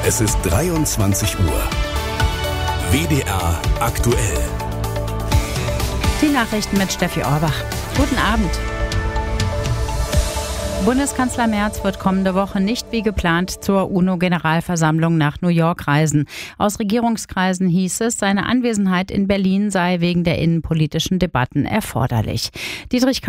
Es ist 23 Uhr. WDR aktuell. Die Nachrichten mit Steffi Orbach. Guten Abend. Bundeskanzler Merz wird kommende Woche nicht wie geplant zur UNO-Generalversammlung nach New York reisen. Aus Regierungskreisen hieß es, seine Anwesenheit in Berlin sei wegen der innenpolitischen Debatten erforderlich. Dietrich